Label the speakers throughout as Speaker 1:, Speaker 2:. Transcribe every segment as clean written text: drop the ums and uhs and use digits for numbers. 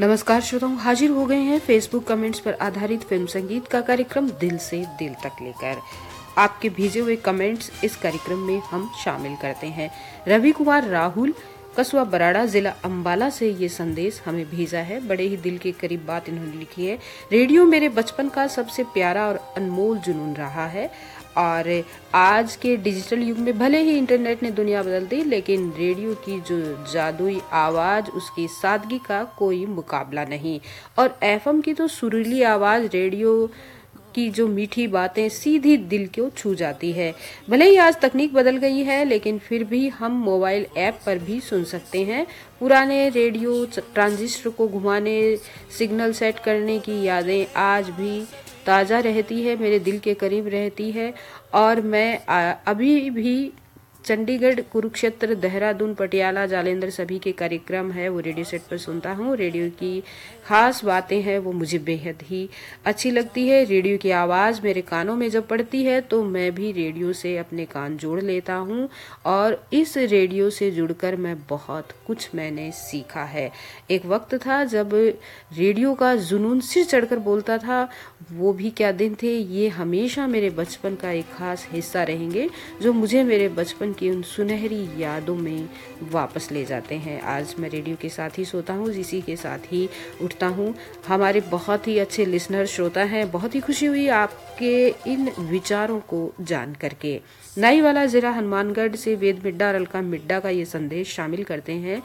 Speaker 1: नमस्कार श्रोताओं, हाजिर हो गए हैं फेसबुक कमेंट्स पर आधारित फिल्म संगीत का कार्यक्रम दिल से दिल तक लेकर। आपके भेजे हुए कमेंट्स इस कार्यक्रम में हम शामिल करते हैं। रवि कुमार राहुल कस्बा बराड़ा जिला अंबाला से ये संदेश हमें भेजा है। बड़े ही दिल के करीब बात इन्होंने लिखी है। रेडियो मेरे बचपन का सबसे प्यारा और अनमोल जुनून रहा है और आज के डिजिटल युग में भले ही इंटरनेट ने दुनिया बदल दी, लेकिन रेडियो की जो जादुई आवाज, उसकी सादगी का कोई मुकाबला नहीं। और एफएम की तो सुरीली आवाज, रेडियो की जो मीठी बातें सीधी दिल को छू जाती है। भले ही आज तकनीक बदल गई है, लेकिन फिर भी हम मोबाइल ऐप पर भी सुन सकते हैं। पुराने रेडियो ट्रांजिस्टर को घुमाने, सिग्नल सेट करने की यादें आज भी ताज़ा रहती है, मेरे दिल के करीब रहती है। और मैं अभी भी चंडीगढ़, कुरुक्षेत्र, देहरादून, पटियाला, जालंधर सभी के कार्यक्रम है वो रेडियो सेट पर सुनता हूँ। रेडियो की खास बातें हैं वो मुझे बेहद ही अच्छी लगती है। रेडियो की आवाज़ मेरे कानों में जब पड़ती है तो मैं भी रेडियो से अपने कान जोड़ लेता हूँ और इस रेडियो से जुड़कर मैं बहुत कुछ मैंने सीखा है। एक वक्त था जब रेडियो का जुनून सिर चढ़कर बोलता था। वो भी क्या दिन थे, ये हमेशा मेरे बचपन का एक खास हिस्सा रहेंगे जो मुझे मेरे बचपन की उन सुनहरी यादों में वापस ले जाते हैं। आज मैं रेडियो के साथ ही सोता हूँ, इसी के साथ ही उठता हूँ। हमारे बहुत ही अच्छे लिसनर श्रोता हैं। बहुत ही खुशी हुई आपके इन विचारों को जान करके। नाईवाला जिला हनुमानगढ़ से वेद मिड्डा और अलका मिड्डा का ये संदेश शामिल करते हैं।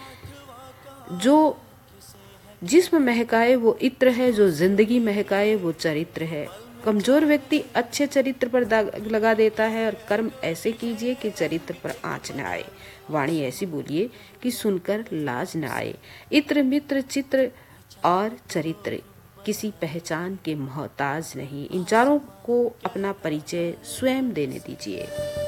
Speaker 1: जो जिस्म महकाए वो इत्र है, जो जिंदगी महकाए वो चरित्र है। कमजोर व्यक्ति अच्छे चरित्र पर दाग लगा देता है और कर्म ऐसे कीजिए कि चरित्र पर आँच न आए। वाणी ऐसी बोलिए कि सुनकर लाज न आए। इत्र, मित्र, चित्र और चरित्र किसी पहचान के मोहताज नहीं। इन चारों को अपना परिचय स्वयं देने दीजिए।